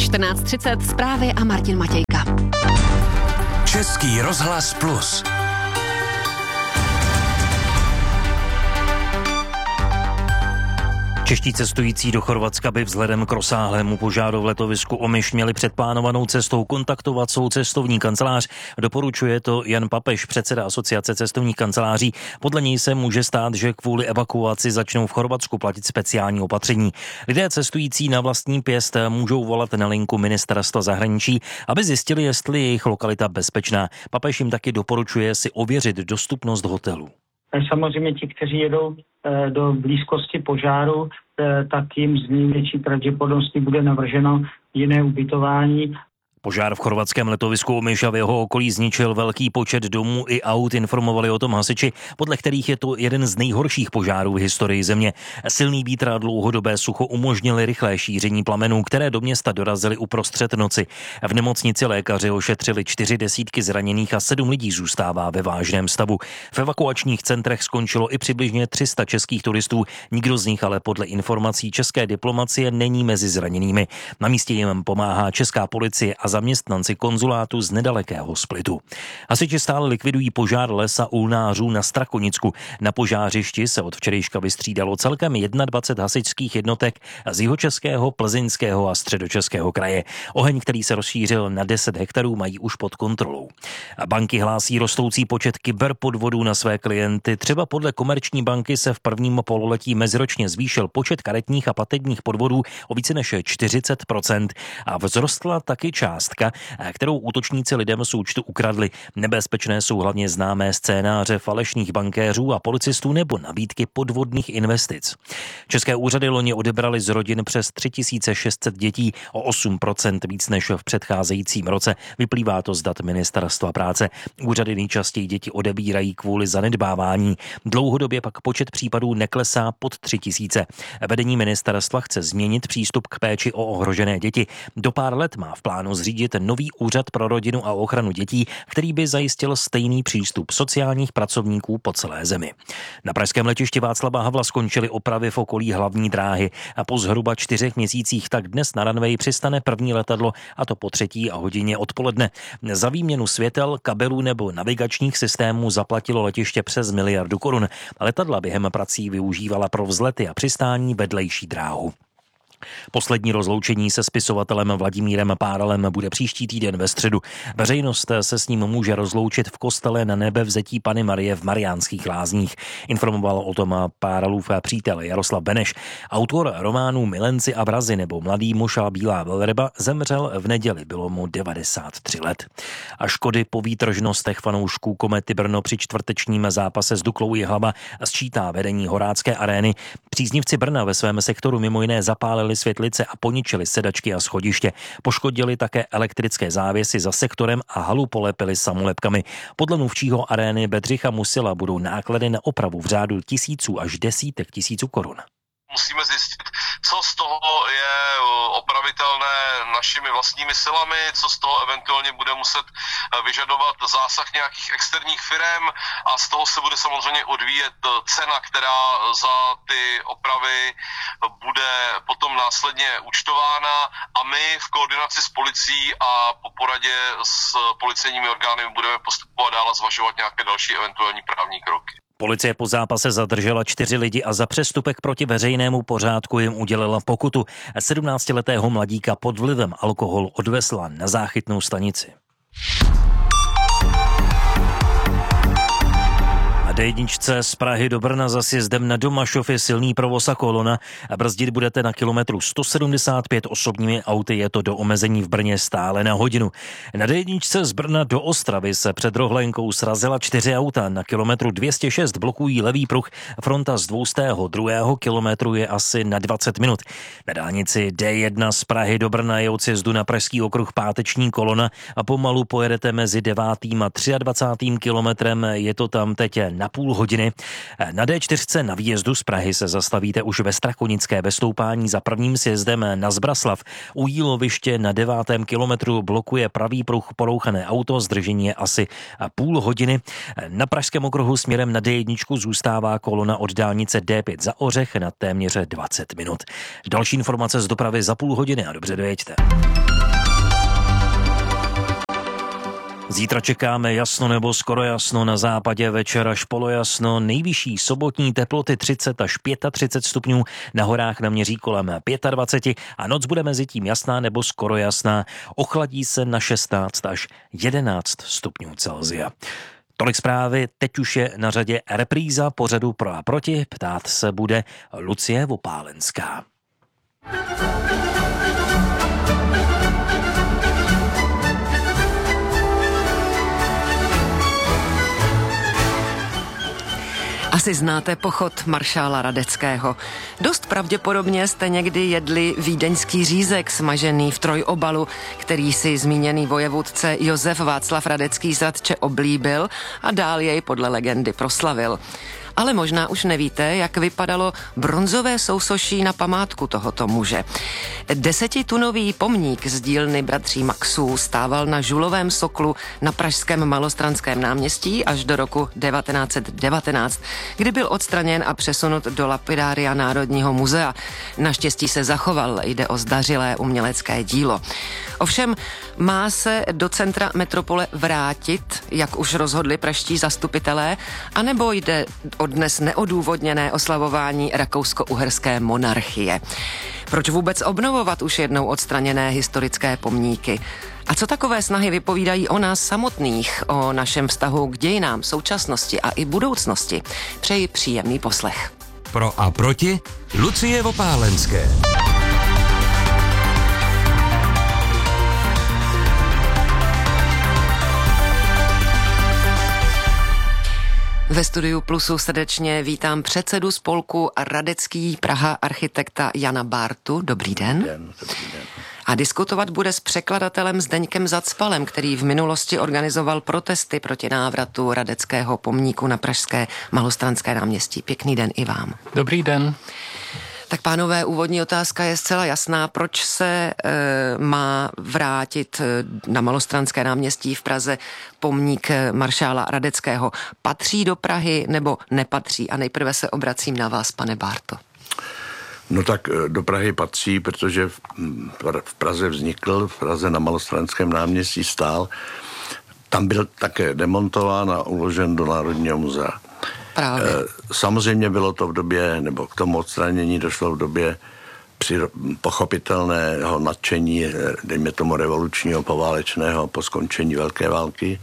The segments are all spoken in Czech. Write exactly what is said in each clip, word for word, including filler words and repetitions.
čtrnáct třicet zprávy a Martin Matějka. Český rozhlas Plus. Čeští cestující do Chorvatska by vzhledem k rozsáhlému požáru v letovisku Omiš měli před plánovanou cestou kontaktovat svou cestovní kancelář. Doporučuje to Jan Papež, předseda Asociace cestovních kanceláří. Podle něj se může stát, že kvůli evakuaci začnou v Chorvatsku platit speciální opatření. Lidé cestující na vlastní pěst můžou volat na linku ministerstva zahraničí, aby zjistili, jestli je jejich lokalita bezpečná. Papež jim taky doporučuje si ověřit dostupnost hotelů. Samozřejmě ti, kteří jedou do blízkosti požáru, tak jim z největší pravděpodobnosti bude navrženo jiné ubytování. Požár v chorvatském letovisku Omiš a v jeho okolí zničil velký počet domů i aut, informovali o tom hasiči, podle kterých je to jeden z nejhorších požárů v historii země. Silný vítr a dlouhodobé sucho umožnili rychlé šíření plamenů, které do města dorazily uprostřed noci. V nemocnici lékaři ošetřili čtyři desítky zraněných a sedm lidí zůstává ve vážném stavu. V evakuačních centrech skončilo i přibližně tři sta českých turistů, nikdo z nich ale podle informací české diplomacie není mezi zraněnými. Na místě jim pomáhá česká policie a zaměstnanci konzulátu z nedalekého Splitu. Hasiči stále likvidují požár lesa Ulnářů na Strakonicku. Na požářišti se od včerejška vystřídalo celkem dvacet jedna hasičských jednotek z Jihočeského, Plzeňského a Středočeského kraje. Oheň, který se rozšířil na deset hektarů, mají už pod kontrolou. Banky hlásí rostoucí počet kyberpodvodů na své klienty. Třeba podle Komerční banky se v prvním pololetí meziročně zvýšil počet karetních a platebních podvodů o více než čtyřicet procent a vzrostla taky část, kterou útočníci lidem z účtu ukradli. Nebezpečné jsou hlavně známé scénáře falešných bankéřů a policistů nebo nabídky podvodných investic. České úřady loni odebrali z rodin přes tři tisíce šest set dětí, o osm procent víc než v předcházejícím roce. Vyplývá to z dat Ministerstva práce. Úřady nejčastěji děti odebírají kvůli zanedbávání. Dlouhodobě pak počet případů neklesá pod tři tisíce. Vedení ministerstva chce změnit přístup k péči o ohrožené děti. Do pár let má v plánu zřídit nový úřad pro rodinu a ochranu dětí, který by zajistil stejný přístup sociálních pracovníků po celé zemi. Na pražském letišti Václava Havla skončily opravy v okolí hlavní dráhy a po zhruba čtyřech měsících tak dnes na runway přistane první letadlo, a to po třetí a hodině odpoledne. Za výměnu světel, kabelů nebo navigačních systémů zaplatilo letiště přes miliardu korun. Letadla během prací využívala pro vzlety a přistání vedlejší dráhu. Poslední rozloučení se spisovatelem Vladimírem Páralem bude příští týden ve středu. Veřejnost se s ním může rozloučit v kostele Na Nebevzetí Panny Marie v Mariánských Lázních. Informoval o tom Páralův přítel Jaroslav Beneš. Autor románů Milenci a vrazi nebo Mladý muž a bílá velryba zemřel v neděli, bylo mu devadesát tři let. A škody po výtržnostech fanoušků Komety Brno při čtvrtečním zápase s Duklou Jihlava sčítá vedení Horácké arény. Příznivci Brna ve svém sektoru mimo jiné zapálili světlice a poničili sedačky a schodiště. Poškodili také elektrické závěsy za sektorem a halu polepili samolepkami. Podle mluvčího arény Bedřicha Musila budou náklady na opravu v řádu tisíců až desítek tisíců korun. Musíme zjistit, co z toho je opravitelné našimi vlastními silami, co z toho eventuálně bude muset vyžadovat zásah nějakých externích firem a z toho se bude samozřejmě odvíjet cena, která za ty opravy bude potom následně účtována a my v koordinaci s policií a po poradě s policejními orgány budeme postupovat dál a zvažovat nějaké další eventuální právní kroky. Policie po zápase zadržela čtyři lidi a za přestupek proti veřejnému pořádku jim udělila pokutu. sedmnáctiletého mladíka pod vlivem alkoholu odvezla na záchytnou stanici. Na dé jedna z Prahy do Brna za sjezdem na Domašov je silný provoz a kolona. Brzdit budete na kilometru sto sedmdesát pět, osobními auty je to do omezení v Brně stále na hodinu. Na dé jedna z Brna do Ostravy se před Rohlenkou srazila čtyři auta. Na kilometru dvě stě šest blokují levý pruh. Fronta z dvoustého druhého kilometru je asi na dvacet minut. Na dálnici dé jedna z Prahy do Brna je od sjezdu na Pražský okruh páteční kolona a pomalu pojedete mezi devátým a dvacátým třetím kilometrem. Je to tam teď na půl hodiny. Na dé čtyři na výjezdu z Prahy se zastavíte už ve Strakonické ve stoupání za prvním sjezdem na Zbraslav. U Jíloviště na devátém kilometru blokuje pravý pruh porouchané auto, zdržení je asi půl hodiny. Na Pražském okruhu směrem na dé jedna zůstává kolona od dálnice dé pět za Ořech na téměř dvacet minut. Další informace z dopravy za půl hodiny a dobře dojeďte. Zítra čekáme jasno nebo skoro jasno, na západě večer až polojasno, nejvyšší sobotní teploty třicet až třicet pět stupňů, na horách naměří kolem dvacet pět a noc bude mezi tím jasná nebo skoro jasná, ochladí se na šestnáct až jedenáct stupňů Celsia. Tolik zprávy, teď už je na řadě repríza pořadu Pro a proti, ptát se bude Lucie Vopálenská. Asi znáte pochod maršála Radeckého. Dost pravděpodobně jste někdy jedli vídeňský řízek smažený v trojobalu, který si zmíněný vojevůdce Josef Václav Radecký zradče oblíbil a dál jej podle legendy proslavil. Ale možná už nevíte, jak vypadalo bronzové sousoší na památku tohoto muže. Desetitunový pomník z dílny bratří Maxů stával na žulovém soklu na pražském Malostranském náměstí až do roku devatenáct set devatenáct, kdy byl odstraněn a přesunut do lapidária Národního muzea. Naštěstí se zachoval, jde o zdařilé umělecké dílo. Ovšem má se do centra metropole vrátit, jak už rozhodli pražští zastupitelé, anebo jde o dnes neodůvodněné oslavování rakousko-uherské monarchie. Proč vůbec obnovovat už jednou odstraněné historické pomníky? A co takové snahy vypovídají o nás samotných, o našem vztahu k dějinám, současnosti a i budoucnosti? Přeji příjemný poslech. Pro a proti Lucie Vopálenské. Ve studiu Plusu srdečně vítám předsedu spolku Radecký Praha architekta Jana Bártu. Dobrý den. Dobrý den, dobrý den. A diskutovat bude s překladatelem Zdeňkem Zacpalem, který v minulosti organizoval protesty proti návratu Radeckého pomníku na pražské Malostranské náměstí. Pěkný den i vám. Dobrý den. Tak pánové, úvodní otázka je zcela jasná. Proč se e, má vrátit na Malostranské náměstí v Praze pomník maršála Radeckého? Patří do Prahy nebo nepatří? A nejprve se obracím na vás, pane Bárto. No tak do Prahy patří, protože v Praze vznikl, v Praze na Malostranském náměstí stál. Tam byl také demontován a uložen do Národního muzea. Právě. Samozřejmě bylo to v době, nebo k tomu odstranění došlo v době při pochopitelného nadšení, dejme tomu revolučního, poválečného, po skončení Velké války.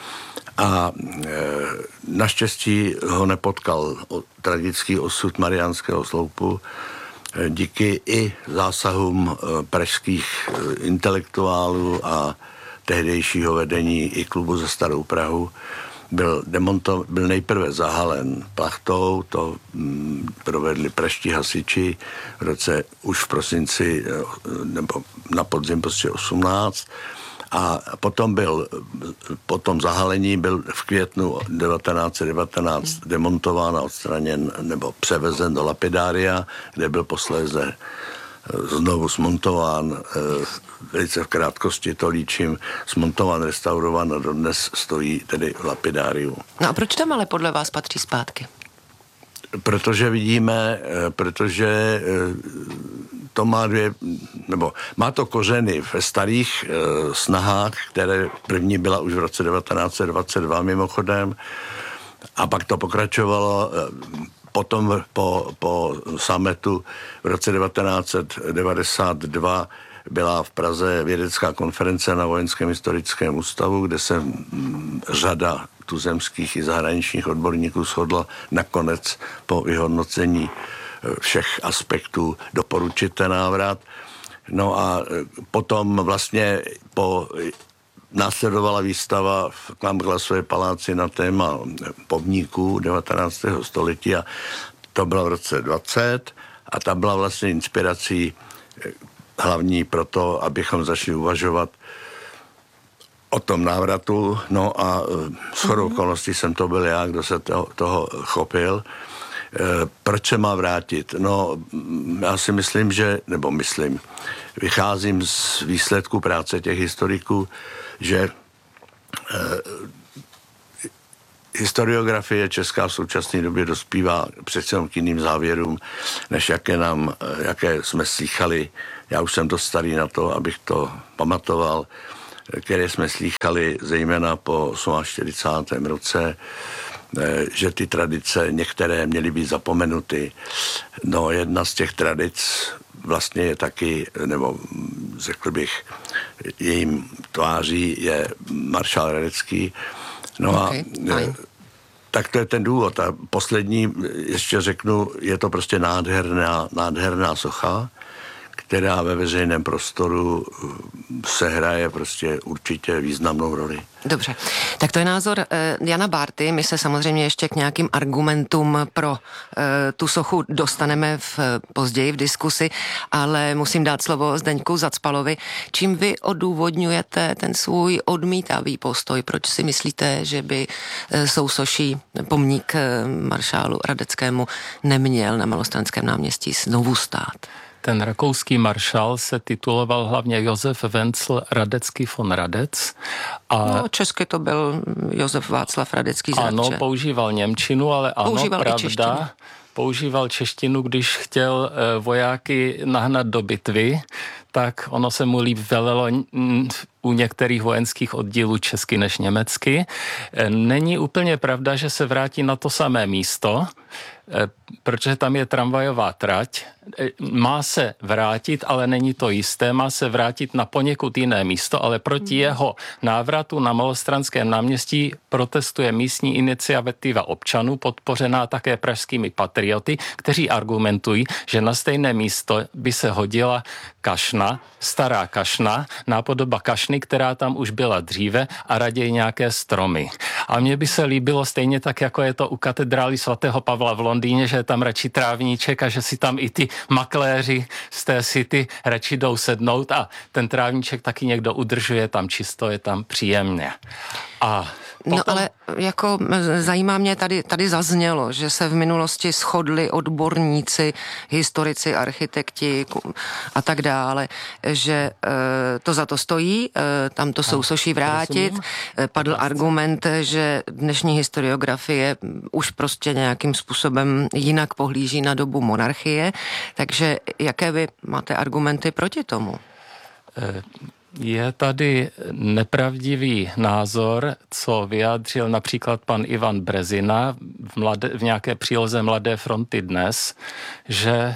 A e, naštěstí ho nepotkal tragický osud Mariánského sloupu e, díky i zásahům e, pražských e, intelektuálů a tehdejšího vedení i klubu za Starou Prahu. Byl, demonto, byl nejprve zahalen plachtou, to mm, provedli pražští hasiči v roce už v prosinci nebo na podzim prostě osmnáct a potom byl, po tom zahalení byl v květnu devatenáct set devatenáct demontován a odstraněn nebo převezen do lapidária, kde byl posléze znovu smontován, velice v krátkosti to líčím, smontován, restaurován a dodnes stojí tedy v lapidáriu. No a proč tam ale podle vás patří zpátky? Protože vidíme, protože to má dvě, nebo má to kořeny ve starých snahách, které první byla už v roce devatenáct set dvacet dva mimochodem a pak to pokračovalo potom po, po sametu v roce devatenáct set devadesát dva byla v Praze vědecká konference na Vojenském historickém ústavu, kde se řada tuzemských i zahraničních odborníků shodla nakonec po vyhodnocení všech aspektů doporučit ten návrat. No a potom vlastně po následovala výstava v Klamglasové paláci na téma pomníků devatenáctého století a to bylo v roce dvacet a ta byla vlastně inspirací hlavní pro to, abychom začali uvažovat o tom návratu. No a shodou okolností jsem to byl já, kdo se toho, toho chopil. Proč se má vrátit? No, já si myslím, že, nebo myslím, vycházím z výsledku práce těch historiků, že eh, historiografie česká v současné době dospívá přece jenom k jiným závěrům, než jaké nám, jaké jsme slýchali. Já už jsem dost starý na to, abych to pamatoval. které jsme slýchali zejména po čtyřicátém osmém roce, že ty tradice některé měly být zapomenuty. No jedna z těch tradic vlastně je taky, nebo řekl bych, jejím tváří je maršál Radecký. No okay, a tak to je ten důvod. A poslední, ještě řeknu, je to prostě nádherná, nádherná socha, která ve veřejném prostoru se hraje prostě určitě významnou roli. Dobře, tak to je názor eh, Jana Bárty. My se samozřejmě ještě k nějakým argumentům pro eh, tu sochu dostaneme v, později v diskusi, ale musím dát slovo Zdeňku Zacpalovi. Čím vy odůvodňujete ten svůj odmítavý postoj? Proč si myslíte, že by eh, sousoší pomník eh, maršálu Radeckému neměl na Malostranském náměstí znovu stát? Ten rakouský maršál se tituloval hlavně Josef Wenzel Radecký von Radec. A no, česky to byl Josef Václav Radecký z Radče. Ano, používal němčinu, ale ano, používal pravda. Používal češtinu, když chtěl vojáky nahnat do bitvy, tak ono se mu líp velelo u některých vojenských oddílů česky než německy. Není úplně pravda, že se vrátí na to samé místo, protože tam je tramvajová trať. Má se vrátit, ale není to jisté, má se vrátit na poněkud jiné místo, ale proti jeho návratu na Malostranském náměstí protestuje místní iniciativa občanů, podpořená také pražskými patrioty, kteří argumentují, že na stejné místo by se hodila kašna, stará kašna, nápodoba kašny, která tam už byla dříve, a raději nějaké stromy. A mně by se líbilo stejně tak, jako je to u katedrály svatého Pavla v Londýně, že je tam radši trávníček a že si tam i ty makléři z té city radši jdou sednout a ten trávníček taky někdo udržuje, tam čisto, je tam příjemně. A potom... No ale jako zajímá mě, tady, tady zaznělo, že se v minulosti shodli odborníci, historici, architekti a tak dále, že e, to za to stojí, e, tam to sousoší vrátit. E, padl argument, že dnešní historiografie už prostě nějakým způsobem jinak pohlíží na dobu monarchie, takže jaké vy máte argumenty proti tomu? E... Je tady nepravdivý názor, co vyjádřil například pan Ivan Brezina v, mladé, v nějaké příloze Mladé fronty dnes, že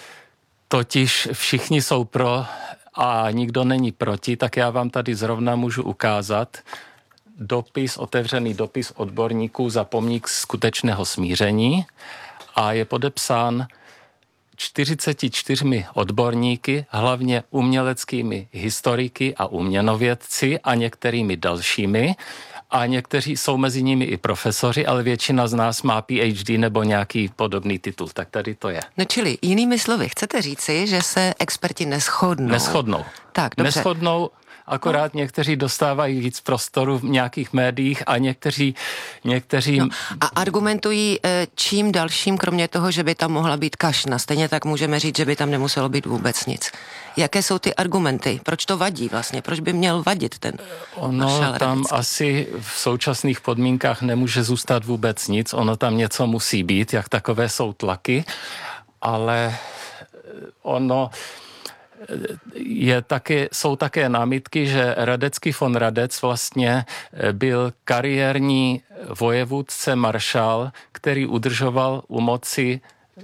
totiž všichni jsou pro a nikdo není proti, tak já vám tady zrovna můžu ukázat dopis, otevřený dopis odborníků za pomník skutečného smíření a je podepsán čtyřiceti čtyřmi odborníky, hlavně uměleckými historiky a uměnovědci a některými dalšími. A někteří jsou mezi nimi i profesoři, ale většina z nás má P H D nebo nějaký podobný titul. Tak tady to je. No čili jinými slovy, chcete říci, že se experti neshodnou? Neshodnou. Tak, dobře. Neshodnou. Akorát no. Někteří dostávají víc prostoru v nějakých médiích a někteří... někteří... No, a argumentují čím dalším, kromě toho, že by tam mohla být kašna. Stejně tak můžeme říct, že by tam nemuselo být vůbec nic. Jaké jsou ty argumenty? Proč to vadí vlastně? Proč by měl vadit ten Ono tam Radecký? Asi v současných podmínkách nemůže zůstat vůbec nic. Ono tam něco musí být, jak takové jsou tlaky. Ale ono... Je také, jsou také námitky, že Radecký von Radec vlastně byl kariérní vojevůdce maršál, který udržoval u moci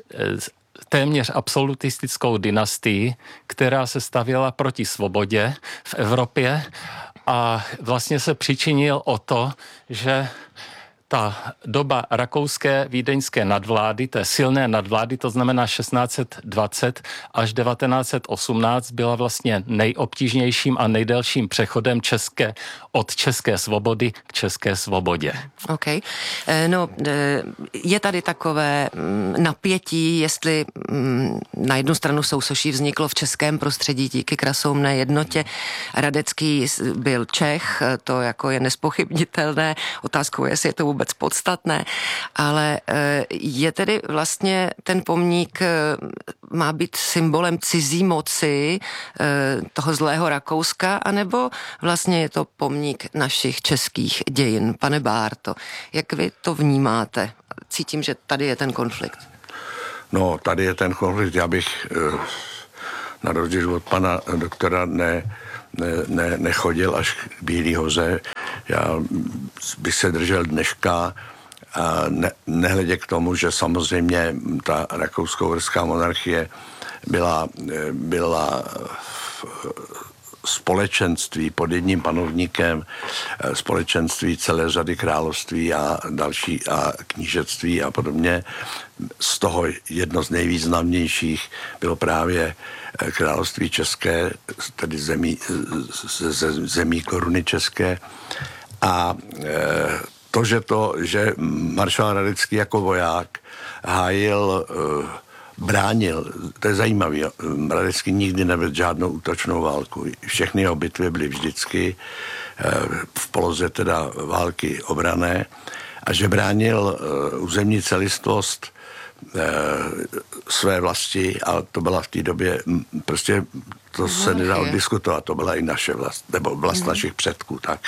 téměř absolutistickou dynastii, která se stavěla proti svobodě v Evropě a vlastně se přičinil o to, že ta doba rakouské vídeňské nadvlády, té silné nadvlády, to znamená šestnáct dvacet až devatenáct osmnáct, byla vlastně nejobtížnějším a nejdelším přechodem české, od české svobody k české svobodě. OK. No, je tady takové napětí, jestli na jednu stranu sousoší vzniklo v českém prostředí díky krasoumné jednotě. Radecký byl Čech, to jako je nespochybnitelné. Otázkou je, jestli je to vůbec podstatné, ale je tedy vlastně ten pomník má být symbolem cizí moci toho zlého Rakouska, anebo vlastně je to pomník našich českých dějin? Pane Bárto, jak vy to vnímáte? Cítím, že tady je ten konflikt. No, tady je ten konflikt. Já bych na rozdíl od pana doktora ne, ne, ne, nechodil až k Bílý hoře. Já bych se držel dneška a ne, nehledě k tomu, že samozřejmě ta rakousko-uherská monarchie byla, byla společenství pod jedním panovníkem, společenství celé řady království a další a knížectví a podobně. Z toho jedno z nejvýznamnějších bylo právě království české, tedy zemí, ze zemí koruny české. A to, že, to, že maršál Radecký jako voják hájil, bránil, to je zajímavé, Radecký nikdy nevedl žádnou útočnou válku. Všechny jeho bitvy byly vždycky v poloze teda války obrané a že bránil územní celistvost své vlasti a to byla v té době, prostě to se nedalo diskutovat, to byla i naše vlast, nebo vlast mm. našich předků, tak.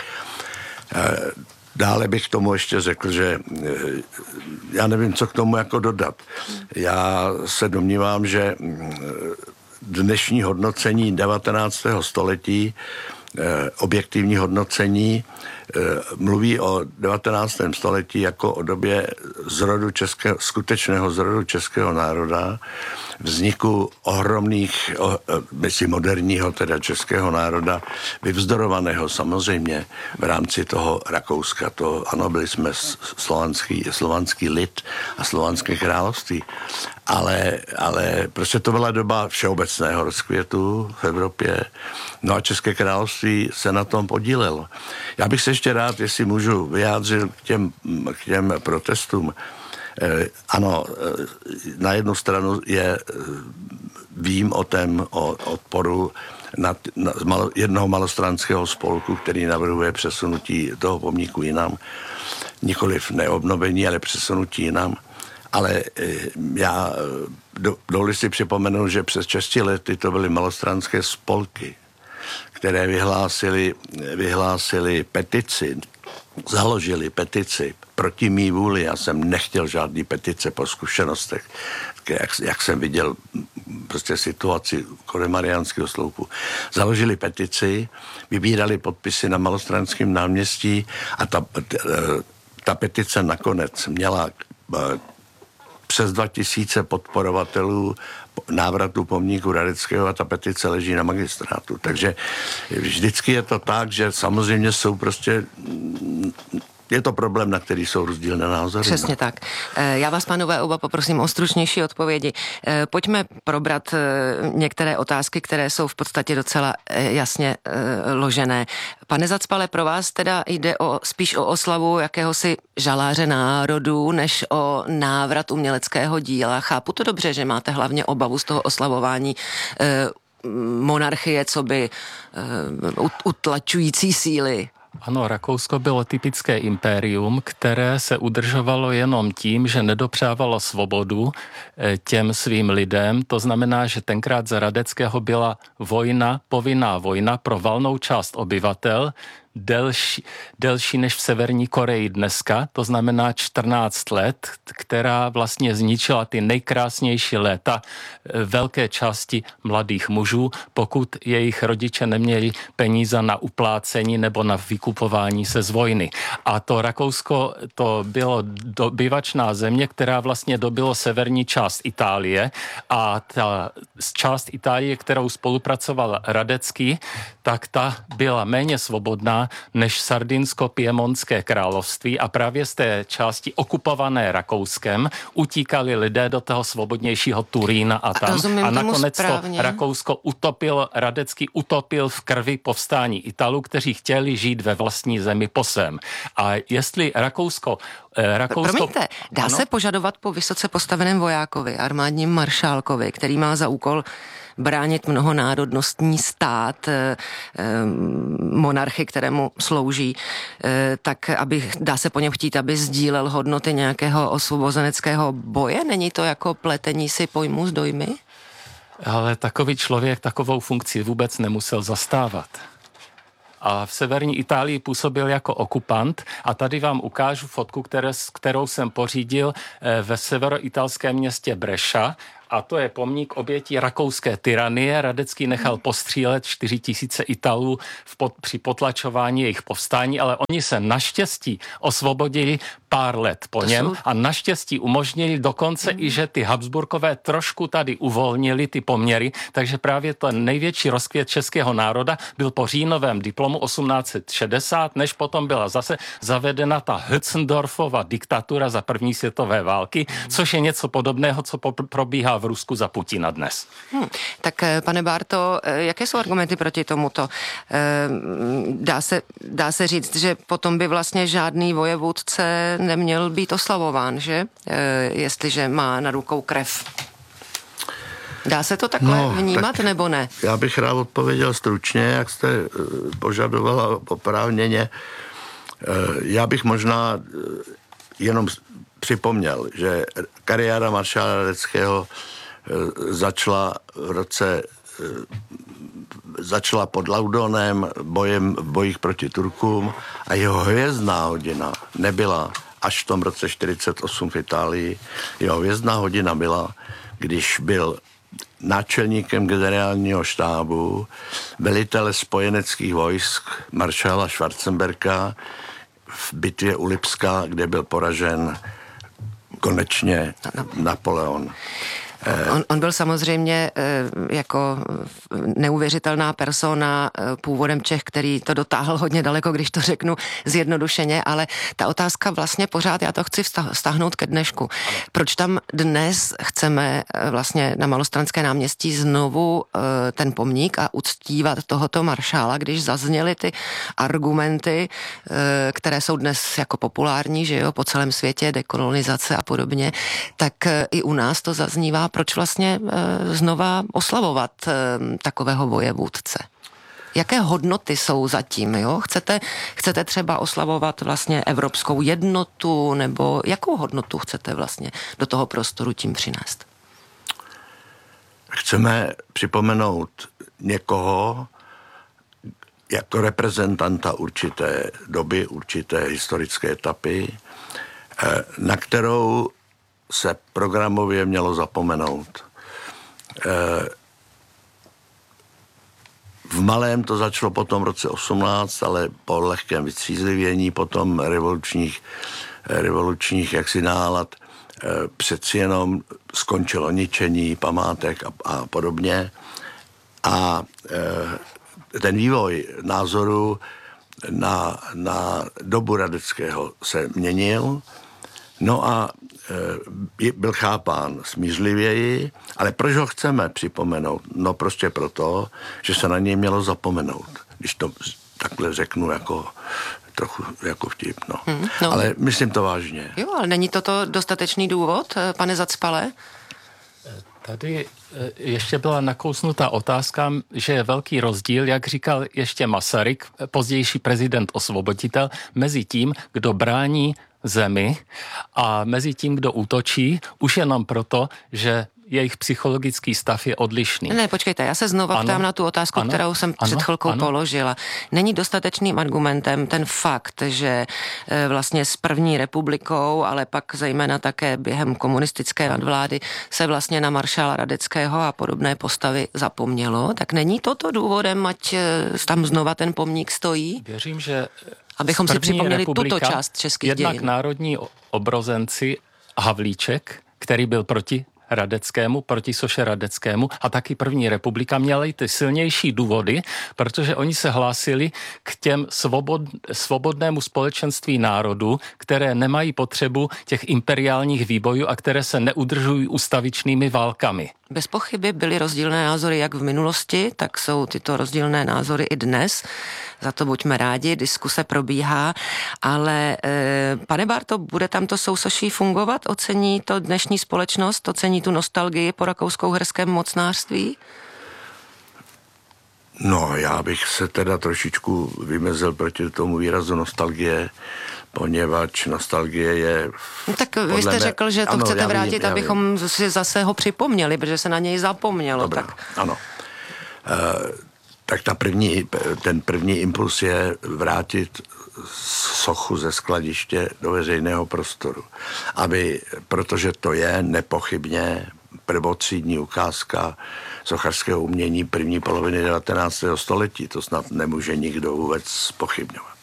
Dále bych k tomu ještě řekl, že já nevím, co k tomu jako dodat. Já se domnívám, že dnešní hodnocení devatenáctého století, objektivní hodnocení, mluví o devatenáctém století jako o době zrodu českého, skutečného zrodu českého národa, vzniku ohromných, myslím moderního teda českého národa, vyvzdorovaného samozřejmě v rámci toho Rakouska. To ano, byli jsme slovanský, slovanský lid a slovanské království, ale, ale prostě to byla doba všeobecného rozkvětu v Evropě. No a České království se na tom podílelo. Já bych se ještě rád, jestli můžu, vyjádřil k těm, k těm protestům. Eh, ano, eh, na jednu stranu je, eh, vím o tém, o odporu na, na, malo, jednoho malostranského spolku, který navrhuje přesunutí toho pomníku jinam. Nikoliv neobnovení, ale přesunutí jinam. Ale eh, já do, dovolím si připomenout, že přes šesti lety to byly malostranské spolky, které vyhlásili, vyhlásili petici, založili petici proti mý vůli. Já jsem nechtěl žádný petice po zkušenostech, jak, jak jsem viděl prostě situaci kolem Mariánského sloupu. Založili petici, vybírali podpisy na Malostranském náměstí a ta, ta petice nakonec měla přes dva tisíce podporovatelů návratu pomníku Radeckého a ta petice leží na magistrátu. Takže vždycky je to tak, že samozřejmě jsou prostě je to problém, na který jsou rozdílné názory. Přesně no. tak. Já vás, pánové, oba poprosím o stručnější odpovědi. Pojďme probrat některé otázky, které jsou v podstatě docela jasně ložené. Pane Zacpale, pro vás teda jde o, spíš o oslavu jakéhosi žaláře národů, než o návrat uměleckého díla. Chápu to dobře, že máte hlavně obavu z toho oslavování monarchie, co by utlačující síly. Ano, Rakousko bylo typické impérium, které se udržovalo jenom tím, že nedopřávalo svobodu těm svým lidem. To znamená, že tenkrát za Radeckého byla vojna, povinná vojna pro valnou část obyvatel, delší, delší než v Severní Koreji dneska, to znamená čtrnáct let, která vlastně zničila ty nejkrásnější léta velké části mladých mužů, pokud jejich rodiče neměli peníze na uplácení nebo na vykupování se z vojny. A to Rakousko, to bylo dobyvačná země, která vlastně dobylo severní část Itálie a ta část Itálie, kterou spolupracoval Radecký, tak ta byla méně svobodná než Sardinsko-Piemontské království a právě z té části okupované Rakouskem utíkali lidé do toho svobodnějšího Turína a tam. A, a nakonec to Rakousko utopil, Radecký utopil v krvi povstání Italů, kteří chtěli žít ve vlastní zemi po svém. A jestli Rakousko... Eh, Rakousko Promiňte, dá ano? se požadovat po vysoce postaveném vojákovi, armádním maršálkovi, který má za úkol bránit mnohonárodnostní stát, eh, monarchy, kterému slouží, eh, tak aby, dá se po něm chtít, aby sdílel hodnoty nějakého osvobozeneckého boje? Není to jako pletení si pojmů s dojmy? Ale takový člověk takovou funkci vůbec nemusel zastávat. A v severní Itálii působil jako okupant a tady vám ukážu fotku, které, kterou jsem pořídil ve severoitalském městě Breša a to je pomník obětí rakouské tyranie. Radecký nechal postřílet čtyři tisíce Italů v pod, při potlačování jejich povstání, ale oni se naštěstí osvobodili pár let po to něm jsou... a naštěstí umožnili dokonce mm. i, že ty Habsburkové trošku tady uvolnili ty poměry, takže právě ten největší rozkvět českého národa byl po říjnovém diplomu osmnáct set šedesát, než potom byla zase zavedena ta Hötzendorfova diktatura za první světové války, mm. což je něco podobného, co po- probíhá v Rusku za Putina dnes. Hmm. Tak pane Bárto, jaké jsou argumenty proti tomuto? Dá se, dá se říct, že potom by vlastně žádný vojevůdce neměl být oslavován, že? Jestliže má na rukou krev. Dá se to takhle no, vnímat, tak nebo ne? Já bych rád odpověděl stručně, jak jste požadovala oprávněně. Já bych možná jenom připomněl, že kariéra maršála Radeckého začala v roce začala pod Laudonem bojem v bojích proti Turkům a jeho hvězdná hodina nebyla až v tom roce čtyřicet osm v Itálii. Jeho hvězdná hodina byla, když byl náčelníkem generálního štábu velitele spojeneckých vojsk maršála Schwarzenberga v bitvě u Lipska, kde byl poražen konečně Napoleon. On, on byl samozřejmě jako neuvěřitelná persona původem Čech, který to dotáhl hodně daleko, když to řeknu zjednodušeně, ale ta otázka vlastně pořád, já to chci vztáhnout ke dnešku. Proč tam dnes chceme vlastně na Malostranské náměstí znovu ten pomník a uctívat tohoto maršála, když zazněly ty argumenty, které jsou dnes jako populární, že jo, po celém světě, dekolonizace a podobně, tak i u nás to zaznívá. Proč vlastně e, znova oslavovat e, takového vojevůdce? Jaké hodnoty jsou zatím, jo? Chcete, chcete třeba oslavovat vlastně evropskou jednotu, nebo jakou hodnotu chcete vlastně do toho prostoru tím přinést? Chceme připomenout někoho jako reprezentanta určité doby, určité historické etapy, na kterou se programově mělo zapomenout. V malém to začalo potom v roce osmnáct, ale po lehkém vystřízlivění potom revolučních, revolučních jaksi nálad přeci jenom skončilo ničení památek a, a podobně. A ten vývoj názoru na, na dobu Radeckého se měnil. No a e, byl chápán smířlivěji, ale proč ho chceme připomenout? No prostě proto, že se na něj mělo zapomenout, když to takhle řeknu jako trochu jako vtip, no. Hmm, no. Ale myslím to vážně. Jo, ale není toto dostatečný důvod, pane Zacpale? Tady ještě byla nakousnutá otázka, že je velký rozdíl, jak říkal ještě Masaryk, pozdější prezident osvoboditel, mezi tím, kdo brání zemi a mezi tím, kdo útočí, už jenom proto, že jejich psychologický stav je odlišný. Ne, počkejte, já se znova ptám na tu otázku, ano, kterou jsem před ano, chvilkou ano. položila. Není dostatečným argumentem ten fakt, že e, vlastně s první republikou, ale pak zejména také během komunistické nadvlády se vlastně na maršála Radeckého a podobné postavy zapomnělo, tak není toto důvodem, ať e, tam znova ten pomník stojí? Věřím, že abychom si připomněli tuto část českých jednak dějin. Jednak národní obrozenci Havlíček, který byl proti Radeckému, proti soše Radeckému a taky první republika měla i ty silnější důvody, protože oni se hlásili k těm svobod, svobodnému společenství národů, které nemají potřebu těch imperiálních výbojů a které se neudržují ustavičnými válkami. Bez pochyby byly rozdílné názory jak v minulosti, tak jsou tyto rozdílné názory i dnes. Za to buďme rádi, diskuse probíhá, ale e, pane Bárto, bude tam to sousoší fungovat? Ocení to dnešní společnost? Ocení tu nostalgii po rakousko-uherském mocnářství? No, já bych se teda trošičku vymezil proti tomu výrazu nostalgie, poněvadž nostalgie je... No tak vy jste mě... řekl, že to ano, chcete vrátit, vím, abychom si zase ho připomněli, protože se na něj zapomnělo. Dobrá, tak... ano. E, tak ta první, ten první impuls je vrátit sochu ze skladiště do veřejného prostoru. Aby, protože to je nepochybně prvotřídní ukázka sochařského umění první poloviny devatenáctého století. To snad nemůže nikdo vůbec pochybňovat.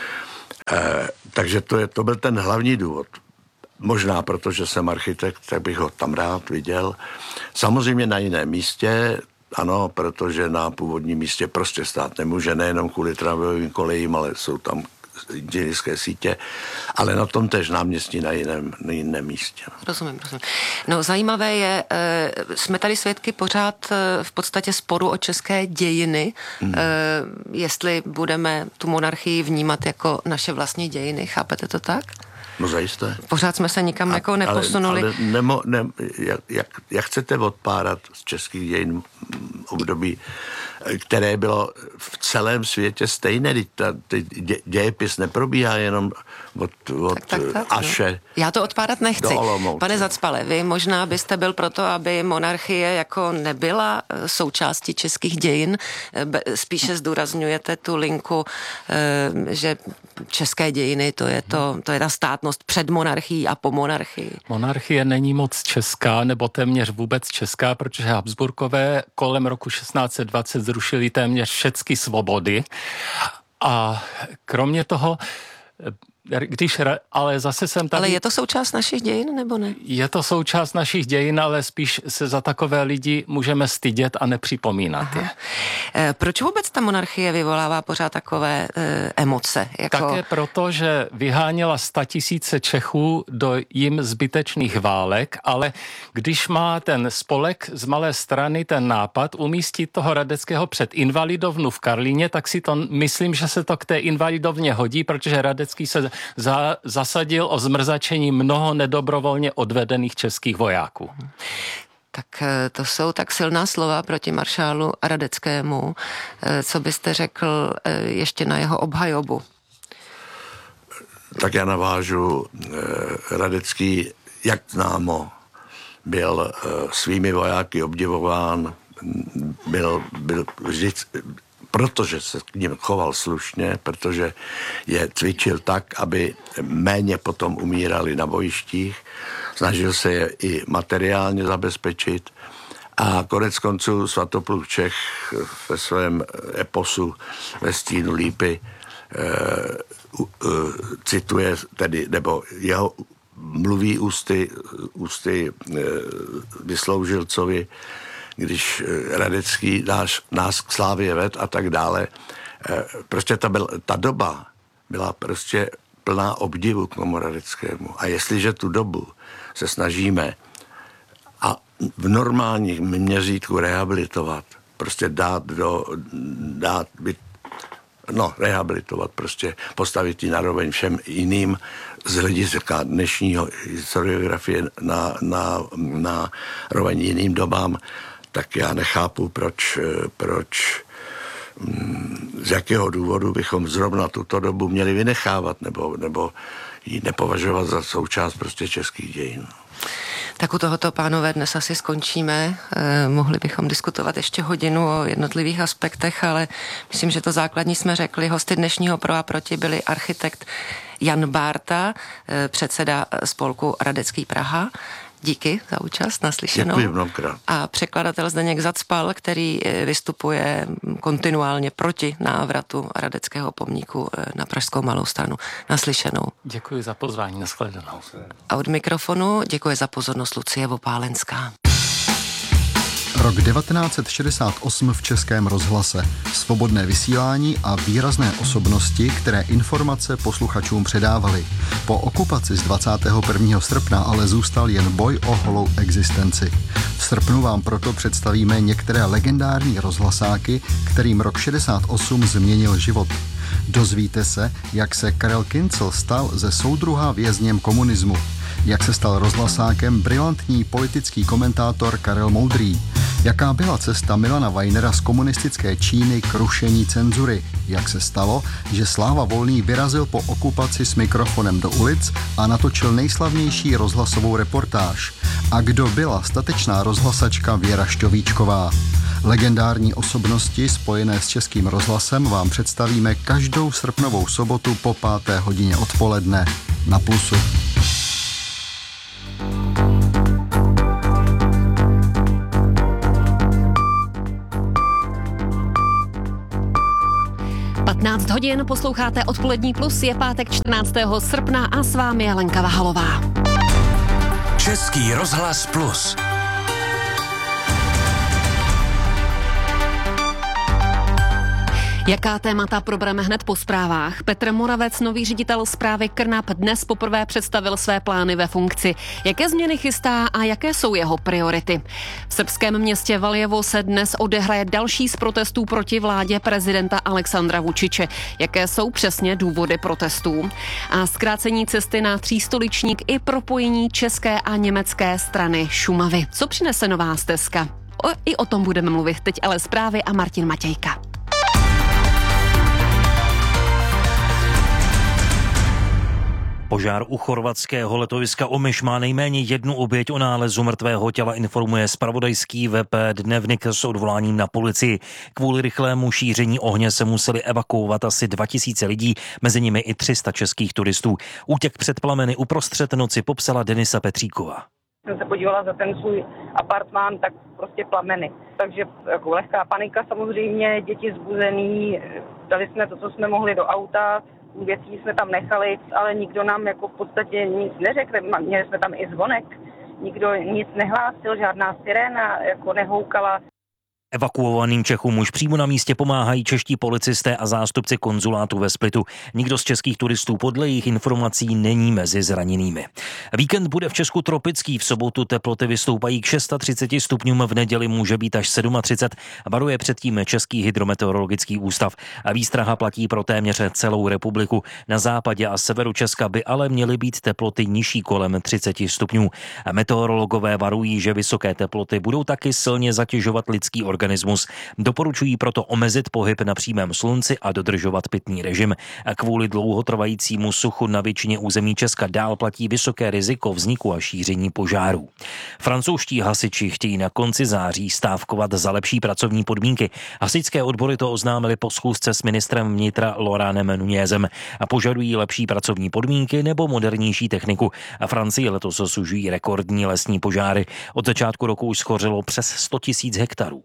E, takže to, je, to byl ten hlavní důvod. Možná protože jsem architekt, tak bych ho tam rád viděl. Samozřejmě na jiném místě, ano, protože na původním místě prostě stát nemůže, nejenom kvůli tramvajovým kolejím, ale jsou tam inženýrské sítě, ale na tom též náměstí na jiném, na jiném místě. Rozumím, rozumím. No zajímavé je, jsme tady svědky pořád v podstatě sporu o české dějiny, hmm. jestli budeme tu monarchii vnímat jako naše vlastní dějiny, chápete to tak? No zajisté. Pořád jsme se nikam A, jako neposunuli. Ale, ale nemo, ne, jak, jak, jak chcete odpárat z českých dějin období, které bylo v celém světě stejné. Ta, ty dě, dějepis neprobíhá jenom od, od tak, tak, tak, Aše. No. Já to odpárat nechci. Pane Zacpale, vy možná byste byl proto, aby monarchie jako nebyla součástí českých dějin. Spíše zdůrazňujete tu linku, že české dějiny, to je, to, to je ta státnost před monarchií a po monarchii. Monarchie není moc česká, nebo téměř vůbec česká, protože Habsburkové kolem roku šestnáct set dvacet zrušili téměř všechny svobody. A kromě toho, když, ale zase jsem tady... Ale je to součást našich dějin, nebo ne? Je to součást našich dějin, ale spíš se za takové lidi můžeme stydět a nepřipomínat je. E, proč vůbec ta monarchie vyvolává pořád takové e, emoce? Jako... Také proto, že vyháněla statisíce Čechů do jim zbytečných válek, ale když má ten spolek z malé strany ten nápad umístit toho Radeckého před invalidovnu v Karlíně, tak si to myslím, že se to k té invalidovně hodí, protože Radecký se Za, zasadil o zmrzačení mnoho nedobrovolně odvedených českých vojáků. Tak to jsou tak silná slova proti maršálu Radeckému. Co byste řekl ještě na jeho obhajobu? Tak já navážu. Radecký, jak známo, byl svými vojáky obdivován, byl, byl vždycky... protože se k ním choval slušně, protože je cvičil tak, aby méně potom umírali na bojištích, snažil se je i materiálně zabezpečit a konec konců Svatopluk Čech ve svém eposu Ve stínu lípy uh, uh, cituje tedy, nebo jeho mluví ústy, ústy uh, Vysloužilcovi, když Radecký náš, nás k slávě ved a tak dále. Prostě ta, byl, ta doba byla prostě plná obdivu k tomu Radeckému. A jestliže tu dobu se snažíme a v normálních měřítku rehabilitovat, prostě dát do, dát byt, no, rehabilitovat, prostě postavit ji naroveň všem jiným z hlediska dnešního historiografie na, na, na roveň jiným dobám, tak já nechápu, proč, proč, z jakého důvodu bychom zrovna tuto dobu měli vynechávat nebo, nebo ji nepovažovat za součást prostě českých dějin. Tak u tohoto, pánové, dnes asi skončíme. Eh, mohli bychom diskutovat ještě hodinu o jednotlivých aspektech, ale myslím, že to základní jsme řekli. Hosty dnešního Pro a proti byli architekt Jan Bárta, eh, předseda spolku Radecký Praha. Díky za účast, naslyšenou. Děkuji mnohokrát. A překladatel Zdeněk Zacpal, který vystupuje kontinuálně proti návratu Radeckého pomníku na Pražskou Malou Stranu. Naslyšenou. Děkuji za pozvání, nashledanou. A od mikrofonu děkuji za pozornost Lucie Vopálenská. Rok devatenáct set šedesát osm v Českém rozhlase. Svobodné vysílání a výrazné osobnosti, které informace posluchačům předávaly. Po okupaci z dvacátého prvního srpna ale zůstal jen boj o holou existenci. V srpnu vám proto představíme některé legendární rozhlasáky, kterým rok šedesát osm změnil život. Dozvíte se, jak se Karel Kincl stal ze soudruha vězněm komunismu. Jak se stal rozhlasákem brilantní politický komentátor Karel Moudrý. Jaká byla cesta Milana Weinera z komunistické Číny k rušení cenzury? Jak se stalo, že Sláva Volný vyrazil po okupaci s mikrofonem do ulic a natočil nejslavnější rozhlasovou reportáž? A kdo byla statečná rozhlasačka Věra Šťovíčková? Legendární osobnosti spojené s Českým rozhlasem vám představíme každou srpnovou sobotu po páté hodině odpoledne na Plusu. patnáct hodin, posloucháte Odpolední plus, je pátek čtrnáctého srpna a s vámi je Lenka Vahalová. Český rozhlas plus. Jaká témata probereme hned po zprávách? Petr Moravec, nový ředitel správy Krnap, dnes poprvé představil své plány ve funkci. Jaké změny chystá a jaké jsou jeho priority? V srbském městě Valjevo se dnes odehraje další z protestů proti vládě prezidenta Alexandra Vučiče. Jaké jsou přesně důvody protestů? A zkrácení cesty na třístoličník i propojení české a německé strany Šumavy. Co přinese nová stezka? O, I o tom budeme mluvit. Teď ale zprávy a Martin Matějka. Požár u chorvatského letoviska Omiš má nejméně jednu oběť. O nálezu mrtvého těla informuje zpravodajský web Dnevnik s odvoláním na policii. Kvůli rychlému šíření ohně se museli evakuovat asi dva tisíce lidí, mezi nimi i tři sta českých turistů. Útěk před plameny uprostřed noci popsala Denisa Petříková. Jsem se podívala za ten svůj apartmán, tak prostě plameny. Takže jako lehká panika samozřejmě, děti zbuzený, dali jsme to, co jsme mohli do auta, věcí jsme tam nechali, ale nikdo nám jako v podstatě nic neřekl. Měli jsme tam i zvonek, nikdo nic nehlásil, žádná siréna jako nehoukala. Evakuovaným Čechům už přímo na místě pomáhají čeští policisté a zástupci konzulátu ve Splitu. Nikdo z českých turistů podle jejich informací není mezi zraněnými. Víkend bude v Česku tropický, v sobotu teploty vystoupají k třiceti šesti stupňům, v neděli může být až třicet sedm, varuje předtím Český hydrometeorologický ústav. A výstraha platí pro téměř celou republiku. Na západě a severu Česka by ale měly být teploty nižší kolem třiceti stupňů. A meteorologové varují, že vysoké teploty budou taky silně zatěžovat lidský organismus. organismus. Doporučují proto omezit pohyb na přímém slunci a dodržovat pitný režim. A kvůli dlouhotrvajícímu suchu na většině území Česka dál platí vysoké riziko vzniku a šíření požárů. Francouzští hasiči chtějí na konci září stávkovat za lepší pracovní podmínky. Hasičské odbory to oznámili po schůzce s ministrem vnitra Laurenem Nunezem a požadují lepší pracovní podmínky nebo modernější techniku. A Francii letos sužují rekordní lesní požáry. Od začátku roku už schořelo přes sto tisíc hektarů.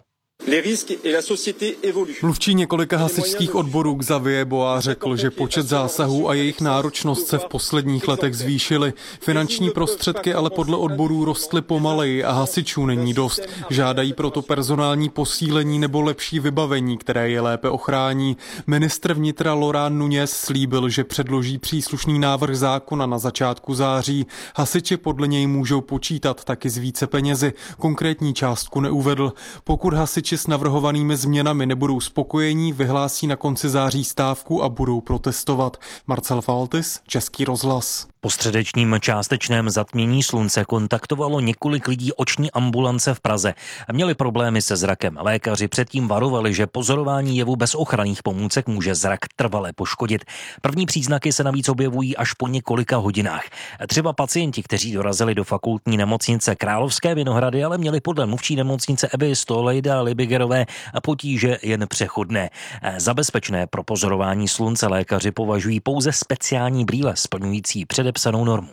Mluvčí několika hasičských odborů Xavier Bois řekl, že počet zásahů a jejich náročnost se v posledních letech zvýšily. Finanční prostředky ale podle odborů rostly pomaleji a hasičů není dost. Žádají proto personální posílení nebo lepší vybavení, které je lépe ochrání. Ministr vnitra Laurent Nunez slíbil, že předloží příslušný návrh zákona na začátku září. Hasiči podle něj můžou počítat taky s více penězi. Konkrétní částku neuvedl. Pokud hasiči s navrhovanými změnami nebudou spokojení, vyhlásí na konci září stávku a budou protestovat. Marcel Faltis, Český rozhlas. Po středečním částečném zatmění slunce kontaktovalo několik lidí oční ambulance v Praze. Měli problémy se zrakem. Lékaři předtím varovali, že pozorování jevu bez ochranných pomůcek může zrak trvale poškodit. První příznaky se navíc objevují až po několika hodinách. Třeba pacienti, kteří dorazili do fakultní nemocnice Královské Vinohrady, ale měli podle mluvčí nemocnice Evy Stolejda Libigerové potíže jen přechodné. Za bezpečné pro pozorování slunce lékaři považují pouze speciální brýle splňující předepsanou normu.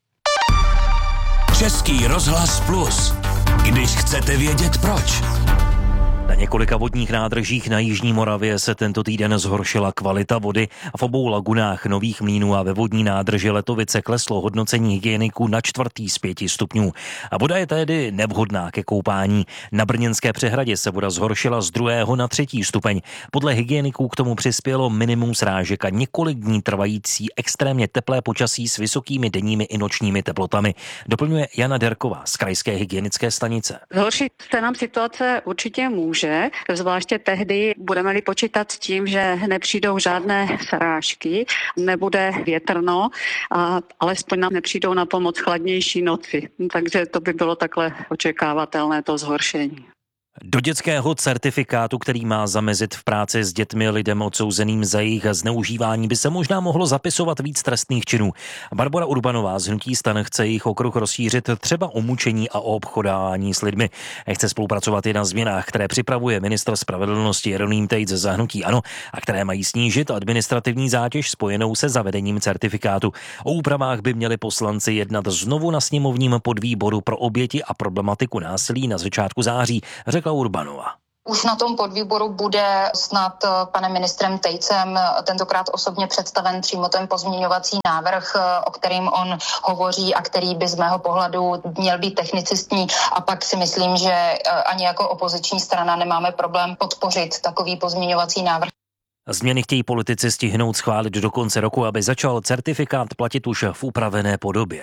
Český rozhlas plus. Když chcete vědět proč. Na několika vodních nádržích na jižní Moravě se tento týden zhoršila kvalita vody a v obou lagunách Nových Mlýnů a ve vodní nádrži Letovice kleslo hodnocení hygieniků na čtvrtý z pěti stupňů. A voda je tedy nevhodná ke koupání. Na Brněnské přehradě se voda zhoršila z druhého na třetí stupeň. Podle hygieniků k tomu přispělo minimum srážek a několik dní trvající extrémně teplé počasí s vysokými denními i nočními teplotami. Doplňuje Jana Derková z krajské hygienické stanice. Zhoršit se nám situace určitě může. Zvláště tehdy budeme-li počítat s tím, že nepřijdou žádné srážky, nebude větrno a alespoň nám nepřijdou na pomoc chladnější noci. Takže to by bylo takhle očekávatelné to zhoršení. Do dětského certifikátu, který má zamezit v práci s dětmi lidem odsouzeným za jejich zneužívání, by se možná mohlo zapisovat víc trestných činů. Barbora Urbanová z hnutí STAN chce jejich okruh rozšířit třeba o mučení a o obchodování s lidmi. Chce spolupracovat i na změnách, které připravuje ministr spravedlnosti Jeroným Tejc za hnutí ANO a které mají snížit administrativní zátěž spojenou se zavedením certifikátu. O úpravách by měli poslanci jednat znovu na sněmovním podvýboru pro oběti a problematiku násilí na začátku září, řekla Urbanová. Už na tom podvýboru bude snad panem ministrem Tejcem tentokrát osobně představen přímo ten pozměňovací návrh, o kterým on hovoří a který by z mého pohledu měl být technicistní, a pak si myslím, že ani jako opoziční strana nemáme problém podpořit takový pozměňovací návrh. Změny chtějí politici stihnout schválit do konce roku, aby začal certifikát platit už v upravené podobě.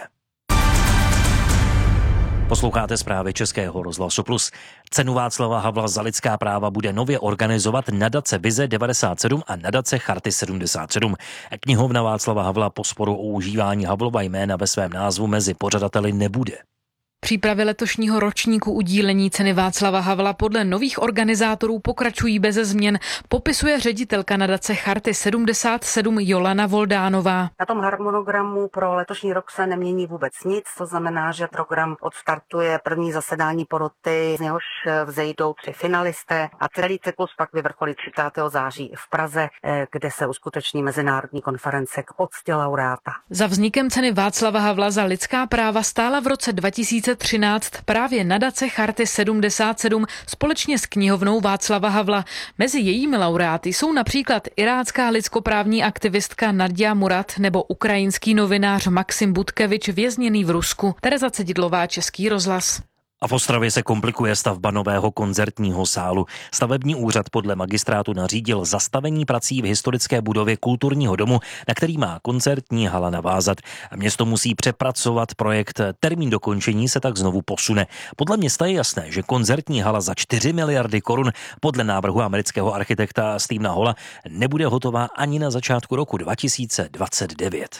Posloucháte zprávy Českého rozhlasu Plus. Cenu Václava Havla za lidská práva bude nově organizovat nadace Vize devadesát sedm a nadace Charty sedmdesát sedm. Knihovna Václava Havla po sporu o užívání Havlova jména ve svém názvu mezi pořadateli nebude. Přípravy letošního ročníku udílení ceny Václava Havla podle nových organizátorů pokračují beze změn, popisuje ředitelka nadace Charty sedmdesát sedm Jolana Voldánová. Na tom harmonogramu pro letošní rok se nemění vůbec nic, to znamená, že program odstartuje první zasedání poroty, z něhož vzejdou tři finalisté a celý cyklus pak vyvrcholí třicátého září v Praze, kde se uskuteční mezinárodní konference k poctě laureáta. Za vznikem ceny Václava Havla za lidská práva stála v roce dva tisíce třináct právě nadace Charty sedmdesát sedm společně s knihovnou Václava Havla. Mezi jejími laureáty jsou například irácká lidskoprávní aktivistka Nadia Murad nebo ukrajinský novinář Maxim Budkevič vězněný v Rusku. Tereza Cedidlová, Český rozhlas. A v Ostravě se komplikuje stavba nového koncertního sálu. Stavební úřad podle magistrátu nařídil zastavení prací v historické budově kulturního domu, na který má koncertní hala navázat. Město musí přepracovat projekt, termín dokončení se tak znovu posune. Podle města je jasné, že koncertní hala za čtyři miliardy korun podle návrhu amerického architekta Stevena Holla nebude hotová ani na začátku roku dva tisíce dvacet devět.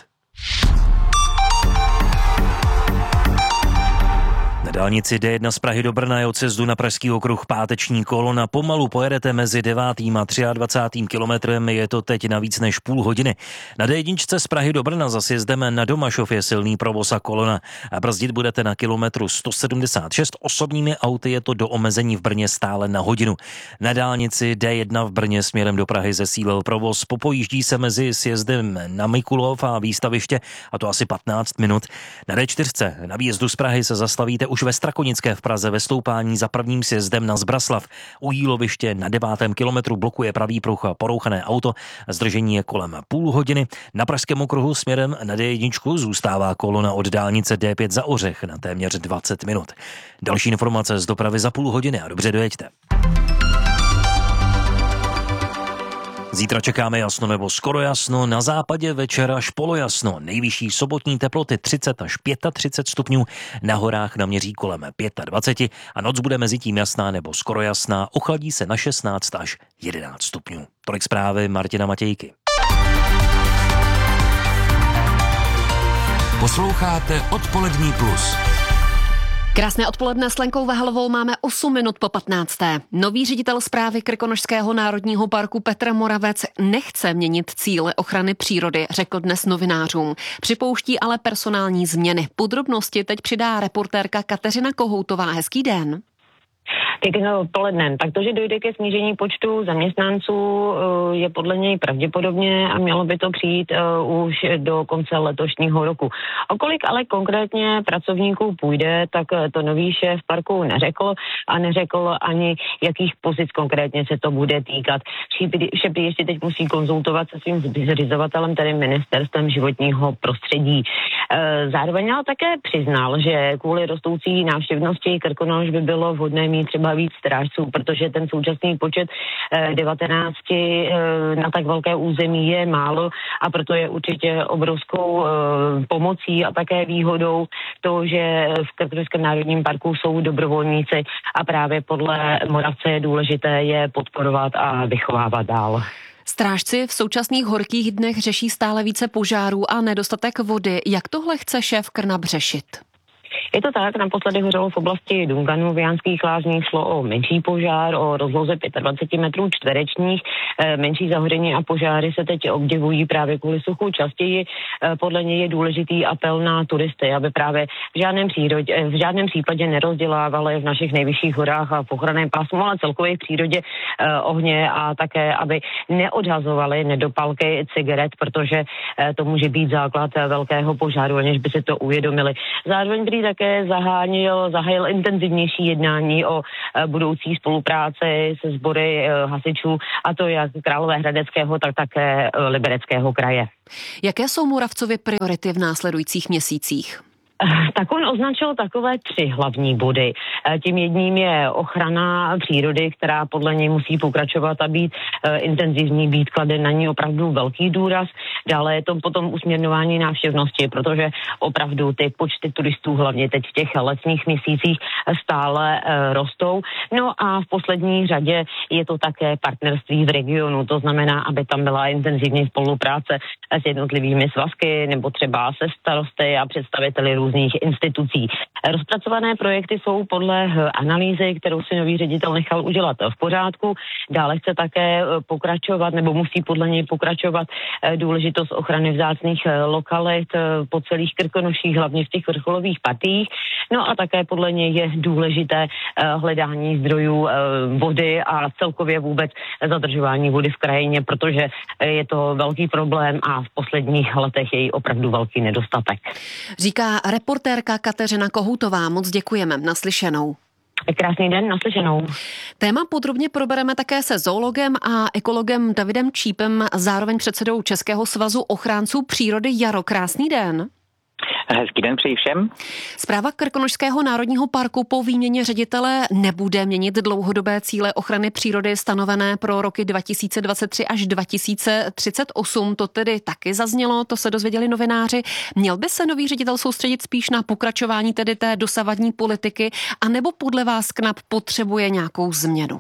Na dálnici D jedna z Prahy do Brna je od sjezdu na Pražský okruh páteční kolona. Pomalu pojedete mezi devátým a dvacátým třetím kilometrem, je to teď na víc než půl hodiny. Na D jedna z Prahy do Brna za sjezdem na Domašov je silný provoz a kolona. A brzdit budete na kilometru sto sedmdesát šest, osobními auty je to do omezení v Brně stále na hodinu. Na dálnici D jedna v Brně směrem do Prahy zesílil provoz, popojíždí se mezi sjezdem na Mikulov a výstaviště, a to asi patnáct minut. Na D čtyři na výjezdu z Prahy se zastavíte už ve Strakonické v Praze ve stoupání za prvním sjezdem na Zbraslav. U Jíloviště na devátém kilometru blokuje pravý pruh porouchané auto. Zdržení je kolem půl hodiny. Na Pražském okruhu směrem na D jedna zůstává kolona od dálnice D pět za Ořech na téměř dvacet minut. Další informace z dopravy za půl hodiny a dobře dojeďte. Zítra čekáme jasno nebo skoro jasno, na západě večer až polojasno. Nejvyšší sobotní teploty třicet až třicet pět stupňů, na horách naměří kolem dvacet pět a noc bude mezi tím jasná nebo skoro jasná, ochladí se na šestnáct až jedenáct stupňů. Tolik zprávy Martina Matějky. Posloucháte Odpolední plus. Krásné odpoledne s Lenkou Vahlovou, máme osm minut po patnácté. Nový ředitel správy Krkonošského národního parku Petr Moravec nechce měnit cíle ochrany přírody, řekl dnes novinářům. Připouští ale personální změny. Podrobnosti teď přidá reportérka Kateřina Kohoutová. Hezký den. Pěkné odpoledne. Tak to, že dojde ke snížení počtu zaměstnanců, je podle něj pravděpodobně a mělo by to přijít už do konce letošního roku. O kolik ale konkrétně pracovníků půjde, tak to nový šéf parku neřekl a neřekl ani, jakých pozic konkrétně se to bude týkat. Šéf ještě teď musí konzultovat se svým zřizovatelem, tedy ministerstvem životního prostředí. Zároveň ale také přiznal, že kvůli rostoucí návštěvnosti Krkonoš by bylo vhodné mít třeba víc strážců, protože ten současný počet devatenáct na tak velké území je málo a proto je určitě obrovskou pomocí a také výhodou to, že v Krkonošském národním parku jsou dobrovolníci a právě podle Moravce je důležité je podporovat a vychovávat dál. Strážci v současných horkých dnech řeší stále více požárů a nedostatek vody. Jak tohle chce šéf Krnap řešit? Je to tak, naposledy hořelo v oblasti Dunganu v Jánských Lázních, šlo o menší požár, o rozloze dvacet pět metrů čtverečních. Menší zahoření a požáry se teď obdivují právě kvůli suchu častěji. Podle něj je důležitý apel na turisty, aby právě v žádném, přírodě, v žádném případě nerozdělávali v našich nejvyšších horách a v ochranném pásmu, ale celkově v přírodě ohně a také, aby neodhazovali nedopalky cigaret, protože to může být základ velkého požáru, aniž by si to uvědomili. Zároveň prý také také zahájil, zahájil intenzivnější jednání o budoucí spolupráci se sbory hasičů, a to jak Královéhradeckého, tak také Libereckého kraje. Jaké jsou Moravcovy priority v následujících měsících? Tak on označil takové tři hlavní body. Tím jedním je ochrana přírody, která podle něj musí pokračovat a být e, intenzivní, být kladen na ní opravdu velký důraz. Dále je to potom usměrňování návštěvnosti, protože opravdu ty počty turistů, hlavně teď v těch letních měsících, stále e, rostou. No a v poslední řadě je to také partnerství v regionu, to znamená, aby tam byla intenzivní spolupráce s jednotlivými svazky nebo třeba se starosty a představiteli různých institucí. Rozpracované projekty jsou podle analýzy, kterou si nový ředitel nechal udělat, v pořádku. Dále chce také pokračovat, nebo musí podle něj pokračovat důležitost ochrany vzácných lokalit po celých Krkonoších, hlavně v těch vrcholových partiích. No a také podle něj je důležité hledání zdrojů vody a celkově vůbec zadržování vody v krajině, protože je to velký problém a v posledních letech je opravdu velký nedostatek. Říká reportérka Kateřina Kohoutová. Moc děkujeme. Naslyšenou. Krásný den, naslyšenou. Téma podrobně probereme také se zoologem a ekologem Davidem Čípem, zároveň předsedou Českého svazu ochránců přírody Jaro. Krásný den. Hezký den přeji všem. Správa Krkonošského národního parku po výměně ředitele nebude měnit dlouhodobé cíle ochrany přírody stanovené pro roky dva tisíce dvacet tři až dva tisíce třicet osm. To tedy taky zaznělo, to se dozvěděli novináři. Měl by se nový ředitel soustředit spíš na pokračování tedy té dosavadní politiky, anebo podle vás K N A P potřebuje nějakou změnu?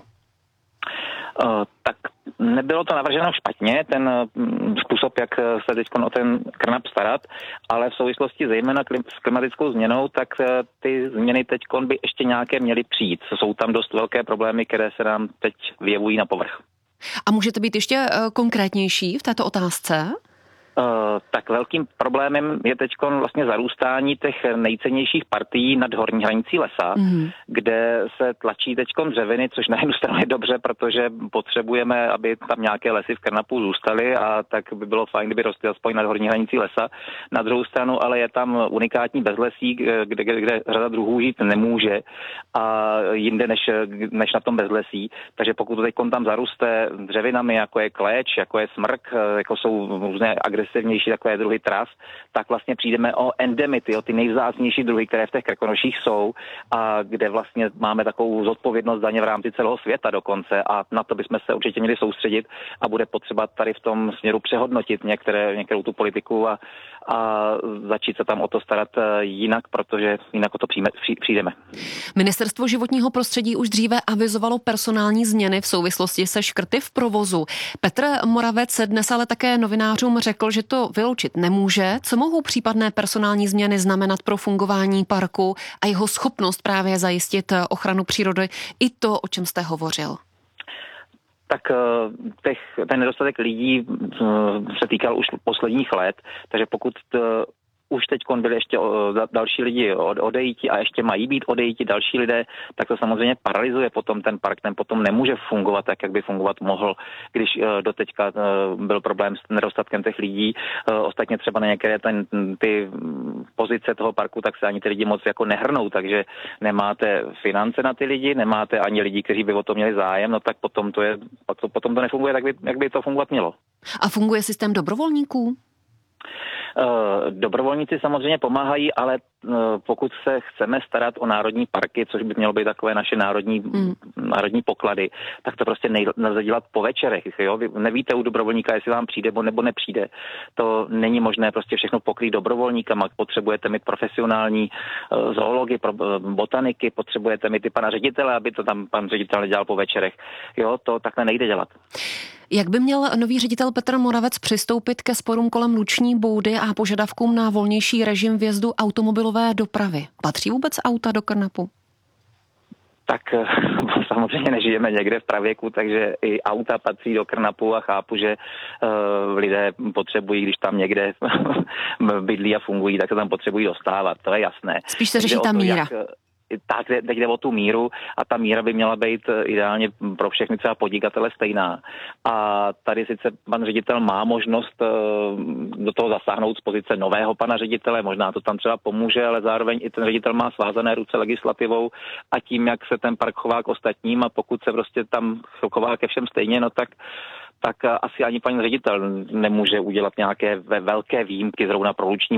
Uh, tak nebylo to navrženo špatně, ten způsob, jak se teď o ten K N A P starat, ale v souvislosti zejména s klimatickou změnou, tak ty změny teď by ještě nějaké měly přijít. Jsou tam dost velké problémy, které se nám teď vyjevují na povrch. A můžete být ještě konkrétnější v této otázce? Uh, tak velkým problémem je teď vlastně zarůstání těch nejcennějších partií nad horní hranicí lesa, mm. kde se tlačí teď dřeviny, což na jednu stranu je dobře, protože potřebujeme, aby tam nějaké lesy v Krnapu zůstaly, a tak by bylo fajn, kdyby rostly aspoň nad horní hranicí lesa. Na druhou stranu ale je tam unikátní bezlesí, kde, kde, kde řada druhů žít nemůže a jinde než, než na tom bezlesí. Takže pokud to teď tam zaroste dřevinami, jako je kleč, jako je smrk, jako jsou různé agresivní silnější takové druhy tras, tak vlastně přijdeme o endemity, o ty nejvzácnější druhy, které v těch Krkonoších jsou a kde vlastně máme takovou zodpovědnost za ně v rámci celého světa dokonce, a na to bychom se určitě měli soustředit a bude potřeba tady v tom směru přehodnotit některé, některou tu politiku a, a začít se tam o to starat jinak, protože jinak o to přijme, přijdeme. Ministerstvo životního prostředí už dříve avizovalo personální změny v souvislosti se škrty v provozu. Petr Moravec dnes ale také novinářům řekl, že to vyloučit nemůže. Co mohou případné personální změny znamenat pro fungování parku a jeho schopnost právě zajistit ochranu přírody, i to, o čem jste hovořil? Tak těch, ten nedostatek lidí se týkal už posledních let, takže pokud už teď byli ještě další lidi odejítí a ještě mají být odejítí další lidé, tak to samozřejmě paralyzuje potom ten park, ten potom nemůže fungovat tak, jak by fungovat mohl, když doteďka byl problém s nedostatkem těch lidí. Ostatně třeba na některé ten, ty pozice toho parku, tak se ani ty lidi moc jako nehrnou, takže nemáte finance na ty lidi, nemáte ani lidi, kteří by o to měli zájem, no tak potom to, je, potom to nefunguje tak, by, jak by to fungovat mělo. A funguje systém dobrovolníků? Dobrovolníci samozřejmě pomáhají, ale pokud se chceme starat o národní parky, což by mělo být takové naše národní, mm. národní poklady, tak to prostě nelze dělat po večerech. Jo? Vy nevíte u dobrovolníka, jestli vám přijde nebo nepřijde. To není možné prostě všechno pokrýt dobrovolníkama. Potřebujete mít profesionální zoology, botaniky, potřebujete mít i pana ředitele, aby to tam pan ředitel nedělal po večerech. Jo, to takhle nejde dělat. Jak by měl nový ředitel Petr Moravec přistoupit ke sporům kolem luční boudy a požadavkům na volnější režim vjezdu automobilové dopravy? Patří vůbec auta do Krnapu? Tak samozřejmě nežijeme někde v pravěku, takže i auta patří do Krnapu a chápu, že uh, lidé potřebují, když tam někde bydlí a fungují, tak se tam potřebují dostávat, to je jasné. Spíš se řeší ta míra. Jak, tak teď jde o tu míru a ta míra by měla být ideálně pro všechny třeba podnikatele stejná. A tady sice pan ředitel má možnost do toho zasáhnout z pozice nového pana ředitele, možná to tam třeba pomůže, ale zároveň i ten ředitel má svázané ruce legislativou a tím, jak se ten park chová k ostatním a pokud se prostě tam chová ke všem stejně, no tak tak asi ani pan ředitel nemůže udělat nějaké velké výjimky zrovna pro luční